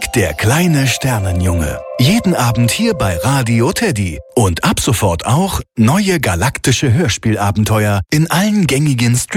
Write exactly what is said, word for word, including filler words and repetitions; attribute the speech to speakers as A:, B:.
A: Erik der kleine Sternenjunge. Jeden Abend hier bei Radio Teddy. Und ab sofort auch neue galaktische Hörspielabenteuer in allen gängigen Streaming-